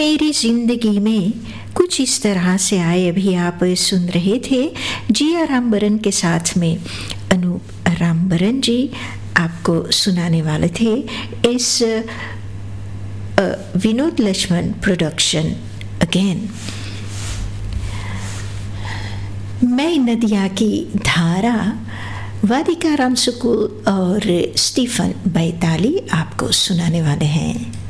मेरी जिंदगी में कुछ इस तरह से आए। अभी आप सुन रहे थे जिया रामबरन के साथ में अनूप रामबरन जी आपको सुनाने वाले थे इस विनोद लक्ष्मण प्रोडक्शन अगेन। मैं नदिया की धारा वादिका रामसुकुल और स्टीफन बैताली आपको सुनाने वाले हैं।